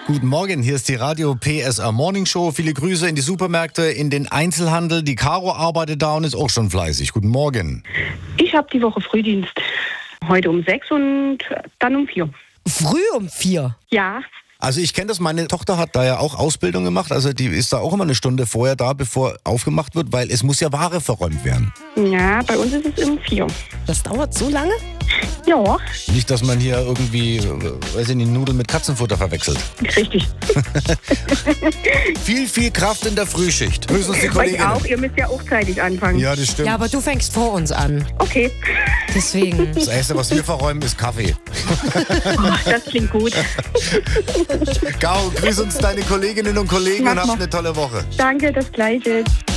Guten Morgen, hier ist die Radio PSR Morning Show. Viele Grüße in die Supermärkte, in den Einzelhandel. Die Caro arbeitet da und ist auch schon fleißig. Guten Morgen. Ich habe die Woche Frühdienst. Heute um 6 und dann um 4. Früh um 4? Ja. Also ich kenne das, meine Tochter hat da ja auch Ausbildung gemacht. Also die ist da auch immer eine Stunde vorher da, bevor aufgemacht wird, weil es muss ja Ware verräumt werden. Ja, bei uns ist es um 4. Das dauert so lange? Ja. Nicht, dass man hier irgendwie, weiß ich nicht, Nudeln mit Katzenfutter verwechselt. Richtig. Viel Kraft in der Frühschicht. Grüßen uns die Euch Kolleginnen. auch, ihr müsst ja auch zeitig anfangen. Ja, das stimmt. Ja, aber du fängst vor uns an. Okay. Deswegen. Das Erste, was wir verräumen, ist Kaffee. Oh, das klingt gut. Gau, grüß uns deine Kolleginnen und Kollegen Mach und habt mal. eine tolle Woche. Danke, das Gleiche.